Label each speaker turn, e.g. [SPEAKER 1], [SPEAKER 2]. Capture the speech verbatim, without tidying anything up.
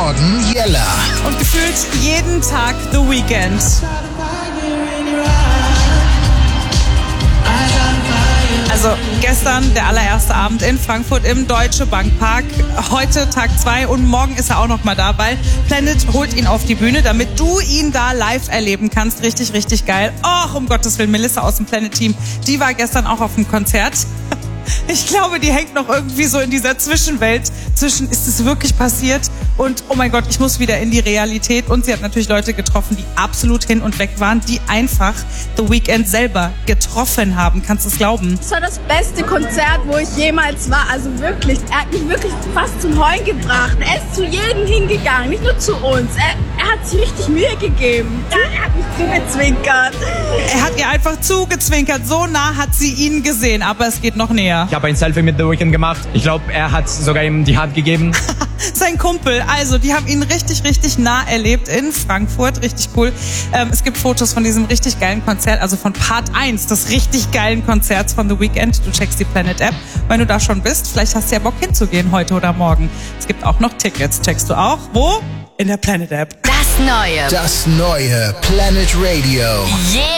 [SPEAKER 1] Morgen Jella.
[SPEAKER 2] Und gefühlt jeden Tag The Weeknd. Also gestern der allererste Abend in Frankfurt im Deutsche Bank Park. Heute Tag zwei und morgen ist er auch noch mal da, weil Planet holt ihn auf die Bühne, damit du ihn da live erleben kannst. Richtig, richtig geil. Och, um Gottes Willen, Melissa aus dem Planet-Team, die war gestern auch auf dem Konzert. Ich glaube, die hängt noch irgendwie so in dieser Zwischenwelt zwischen, ist es wirklich passiert und oh mein Gott, ich muss wieder in die Realität. Und sie hat natürlich Leute getroffen, die absolut hin und weg waren, die einfach The Weeknd selber getroffen haben. Kannst du es glauben?
[SPEAKER 3] Das war das beste Konzert, wo ich jemals war. Also wirklich, er hat mich wirklich fast zum Heulen gebracht. Er ist zu jedem hingegangen, nicht nur zu uns. Er, er hat sich richtig Mühe gegeben. Er hat mich zugezwinkert.
[SPEAKER 2] Er hat ihr einfach zugezwinkert. So nah hat sie ihn gesehen, aber es geht noch näher.
[SPEAKER 4] Ich habe ein Selfie mit The Weeknd gemacht. Ich glaube, er hat sogar ihm die Hand gegeben.
[SPEAKER 2] Sein Kumpel. Also, die haben ihn richtig, richtig nah erlebt in Frankfurt. Richtig cool. Ähm, es gibt Fotos von diesem richtig geilen Konzert, also von Part eins des richtig geilen Konzerts von The Weeknd. Du checkst die Planet App. Wenn du da schon bist, vielleicht hast du ja Bock hinzugehen heute oder morgen. Es gibt auch noch Tickets. Checkst du auch? Wo? In der Planet App.
[SPEAKER 5] Das Neue.
[SPEAKER 1] Das neue Planet Radio.
[SPEAKER 5] Yeah.